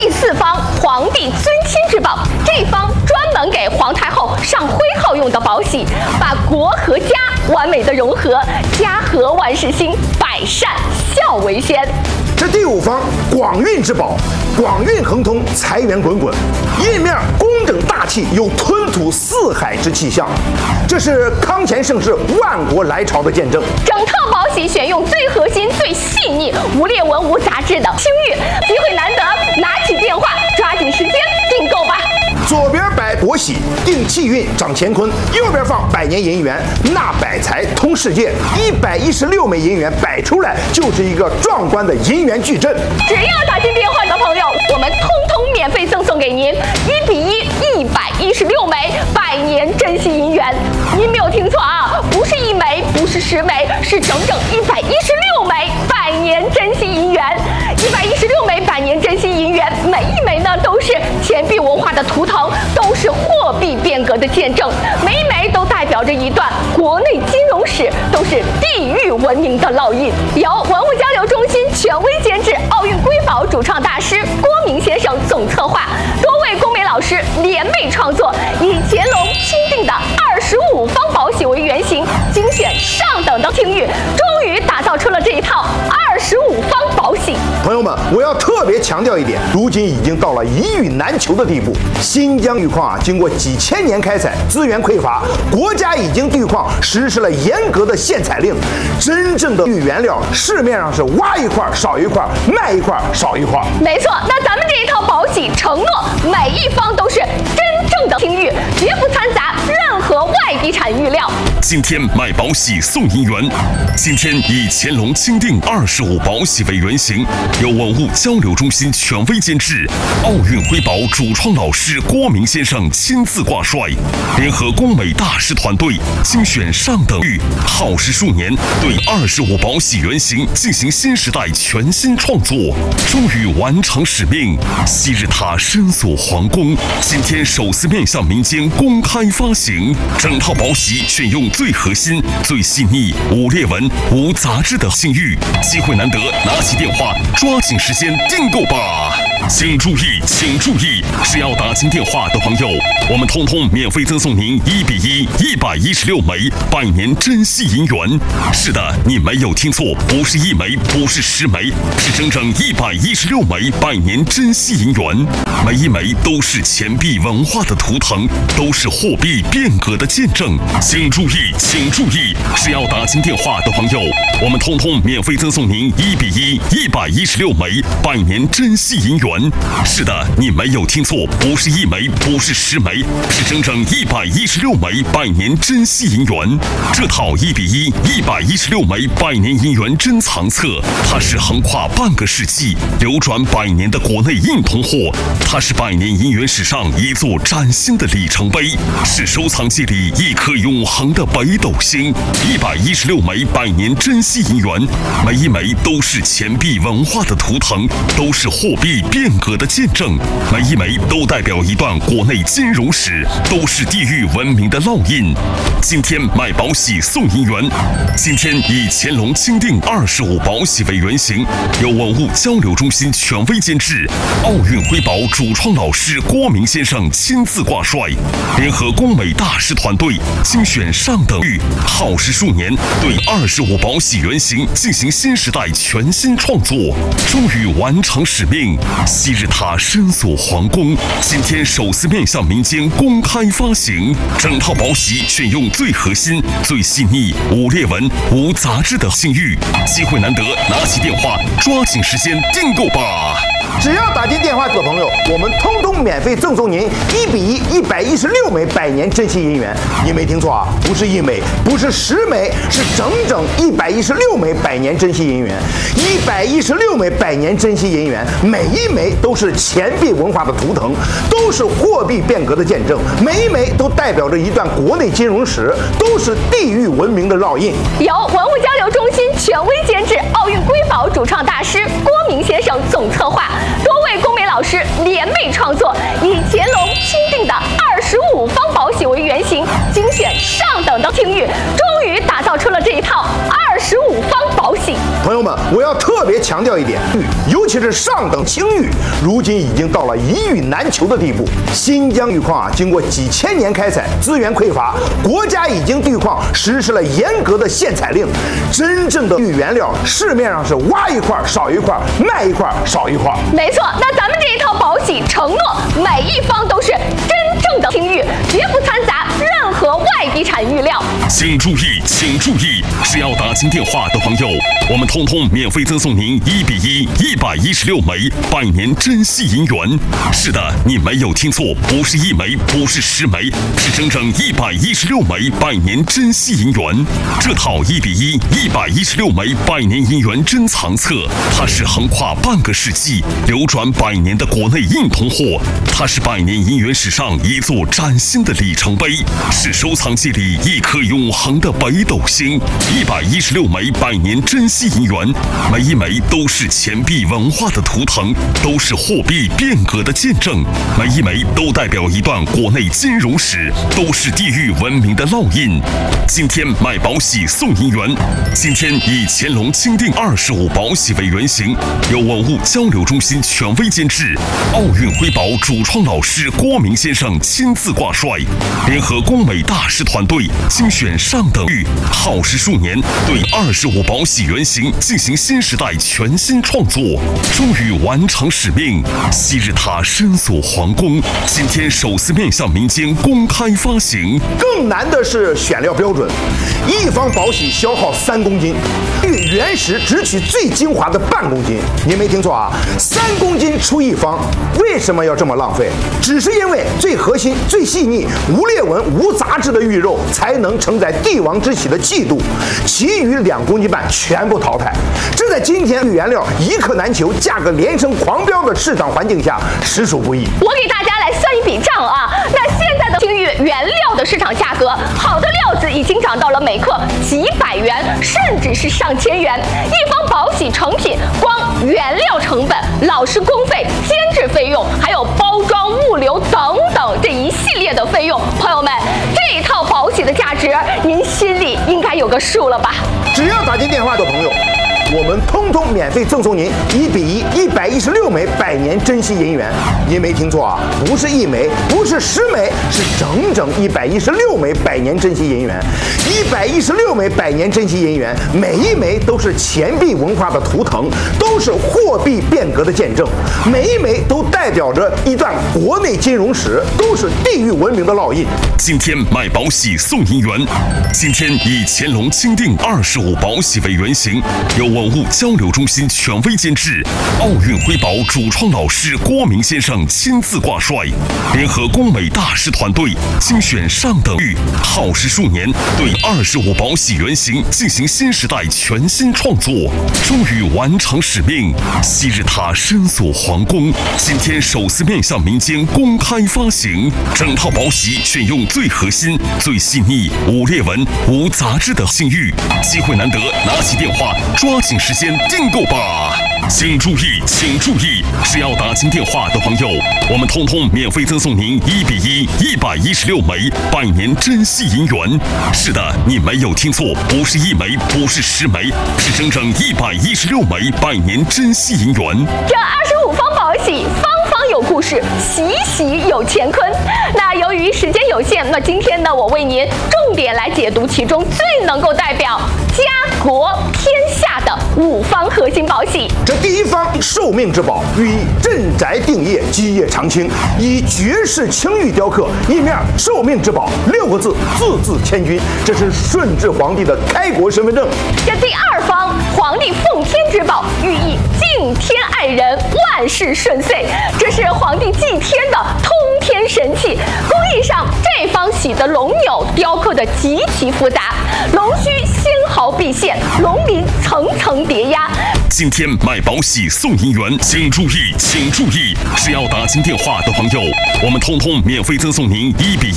第4方皇帝尊亲之宝，这一方专门给皇太后上徽号用的宝玺，把国和家完美的融合，家和万事兴，百善孝为先。 这第5方广运之宝，广运亨通，财源滚滚，印面工整大气，有吞吐四海之气象，这是康乾盛世、万国来朝的见证。 整套宝玺选用最核心、最细腻、无裂纹、无杂质的青玉，机会难得，拿起电话，抓紧时间订购吧。 左边摆国玺，定气运，长乾坤；右边放百年银元，纳百财，通世界。116枚银元摆出来，就是一个壮观的银元矩阵。 只要打进电话的朋友，我们通通免费赠送给您1比1 116枚百年珍稀银元。您没有听错啊，不是1枚，不是10枚，是整整116枚百年珍稀银元。116枚百年珍稀银元，每一枚呢都是钱币文化的图腾，都是货币变革的见证，每一枚都代表着一段国内金融史，都是地域文明的烙印。由文物交流中心权威监制、奥运瑰宝主创大师郭明先生总策划，多位工美老师联袂创作，以乾隆钦定的25方宝玺为原型，精选上等的青玉，终于打造出了这一套25方宝玺。 朋友们，我要特别强调一点，如今已经到了一玉难求的地步。新疆玉矿经过几千年开采，资源匮乏，国家已经对矿实施了严格的限采令。真正的玉原料，市面上是挖一块少一块，卖一块少一块。 没错，那咱们这一套宝玺承诺每一方都是真正的青玉，绝不掺杂任何外地产玉料。 今天买宝玺送银元。今天以乾隆钦定25宝玺为原型，由文物交流中心权威监制、奥运瑰宝主创老师郭明先生亲自挂帅，联合工美大师团队精选上等玉，耗时数年，对25宝玺原型进行新时代全新创作，终于完成使命。昔日他深锁皇宫，今天首次面向民间公开发行。整套宝玺选用最核心、最细腻、无裂纹、无杂质的青玉，机会难得，拿起电话，抓紧时间订购吧！请注意，请注意，只要打进电话的朋友，我们通通免费赠送您1比1 116枚百年珍稀银元。是的，你没有听错，不是1枚，不是10枚，是整整116枚百年珍稀银元。每一枚都是钱币文化的图腾，都是货币变革的见证。请注意，请注意，只要打进电话的朋友，我们通通免费赠送您1比1 116枚百年珍稀银元。是的，你没有听错，不是1枚，不是10枚，是整整116枚百年珍稀银元。这套1比1 116枚百年银元珍藏册，它是横跨半个世纪、流转100年的国内硬通货，它是百年银元史上一座崭新的里程碑，是收藏界里一颗永恒的北斗星。116枚百年珍稀银元，每一枚都是钱币文化的图腾，都是货币变革的见证，每一枚都代表一段国内金融史，都是地域文明的烙印。今天买宝玺送银元。今天以乾隆钦定25宝玺为原型，由文物交流中心权威监制、奥运瑰宝主创老师郭明先生亲自挂帅，联合工美大师团队精选上等玉，耗时数年，对25宝玺原型进行新时代全新创作，终于完成使命。昔日他深锁皇宫，今天首次面向民间公开发行。整套宝玺选用最核心、最细腻、无裂纹、无杂质的青玉，机会难得，拿起电话，抓紧时间订购吧！ 只要打进电话的朋友，我们通通免费赠送您1比1 116枚百年珍稀银元。你没听错啊，不是1枚，不是10枚，是整整116枚百年珍稀银元。116枚百年珍稀银元，每一枚都是钱币文化的图腾，都是货币变革的见证，每一枚都代表着一段国内金融史，都是地域文明的烙印。 由文物交流中心权威监制、奥运瑰宝主创大师郭明先生总策划，多位工美老师联袂创作，以乾隆钦定的25方宝玺为原型，精选上等的青玉，终于打造出了这一套25方宝玺。 朋友们，我要特别别强调一点，尤其是上等青玉，如今已经到了一玉难求的地步。新疆玉矿经过几千年开采，资源匮乏，国家已经对矿实施了严格的限采令。真正的玉原料，市面上是挖一块少一块，卖一块少一块。 没错，那咱们这一套保喜承诺，每一方都是真正的青玉，绝不掺杂任何外地产玉料。 请注意，请注意，是要打进电话的朋友，我们通通免费赠送您1:1，116枚百年珍稀银元。是的，你没有听错，不是1枚，不是10枚，是整整116枚百年珍稀银元。这套1:1，116枚百年银元珍藏册，它是横跨半个世纪、流转100年的国内硬通货，它是百年银元史上一座崭新的里程碑，是收藏界里一颗永恒的北斗星。116枚百年珍稀银元，每一枚都是钱币文化的图腾，都是货币变革的见证，每一枚都代表一段国内金融史，都是地域文明的烙印。今天买保喜送银元，今天以乾隆钦定25保喜为原型，由文物交流中心权威监制，奥运瑰宝主创老师郭明先生亲自挂帅，联合工美大师团队精选上等玉，耗时数年，对25保喜原型进行新时代全新创作，终于完成使命。昔日它深锁皇宫，今天首次面向民间公开发行。 更难的是选料标准，一方保喜消耗3公斤，玉原石只取最精华的半公斤。您没听错啊，3公斤出一方。为什么要这么浪费？只是因为最核心、最细腻、无裂纹、无杂质的玉肉才能承载帝王之喜的气度，其余2公斤半全部淘汰。这在今天玉原料一克难求、价格连声狂飙的市场环境下，实属不易。 我给大家来算一笔账啊，那现在的青玉原料的市场价格，好的料子已经涨到了每克几百元，甚至是上千元。一方保喜成品，光原料成本、老师工费、监制费用，还有包装、物流等等这一系列的费用，朋友们，这一套保喜的价值，您心里应该有个数了吧？ 只要打进电话的朋友，我们通通免费赠送您1:1，116枚百年珍稀银元。您没听错啊，不是1枚，不是10枚，是整整116枚百年珍稀银元。116枚百年珍稀银元，每一枚都是钱币文化的图腾，都是货币变革的见证，每一枚都代表着一段国内金融史，都是地域文明的烙印。 今天买保喜送银元，今天以乾隆钦定25保喜为原型，由文物交流中心权威监制，奥运瑰宝主创老师郭明先生亲自挂帅，联合工美大师团队精选上等玉，耗时数年，对25保喜原型进行新时代全新创作，终于完成使命。昔日它深锁皇宫，今天首次面向民间公开发行。整套保喜选用最核心、最细腻、无裂纹、无杂质的新玉，机会难得，拿起电话，抓紧时间订购吧！请注意，请注意，是要打进电话的朋友，我们通通免费赠送您1:1，116枚百年珍稀银元。是的，你没有听错，不是1枚，不是10枚，是整整116枚百年珍稀银元。 这25方保喜，方方有故事，喜喜有乾坤。那由于时间有限，那今天呢，我为您重点来解读其中最能够代表家国天下的5方核心保喜。 这第一方寿命之宝，寓意镇宅定业，基业长青，以绝世青玉雕刻，一面寿命之宝6个字，字字千钧，这是顺治皇帝的开国身份证。 这第二方皇帝奉天之宝，寓意敬天爱人，万事顺遂，这是皇帝祭天的通天神器。工艺上，这方喜的龙钮雕刻的极其复杂，龙须纤毫毕现，龙鳞层层叠压。 今天买保喜送银元，请注意，请注意，是要打进电话的朋友，我们通通免费赠送您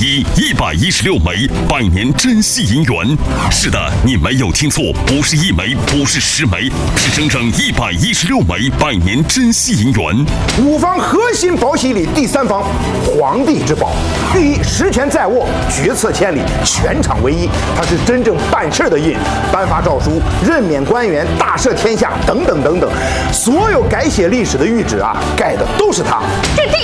1:1，116枚百年珍稀银元。是的，你没有听错，不是1枚，不是10枚，是整整116枚百年珍稀银元。 5方核心保喜里第3方，皇帝之宝，寓意实权在握，决策千里，全场唯一。它是真正办事的印，颁发诏书、任免官员、大赦天下等等等等，所有改写历史的谕旨啊，盖的都是他。 这第